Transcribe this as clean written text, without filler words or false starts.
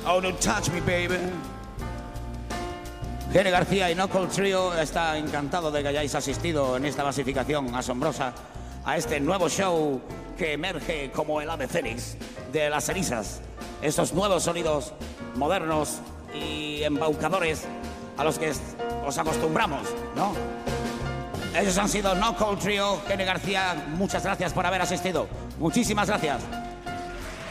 Oh, don't touch me, baby. Gene García y Knuckle Trio está encantado de que hayáis asistido en esta basificación asombrosa a este nuevo show que emerge como el ave fénix de las cenizas. Estos nuevos sonidos modernos y embaucadores a los que os acostumbramos, ¿no? Ellos han sido Knuckle Trio. Gene García, muchas gracias por haber asistido. Muchísimas gracias.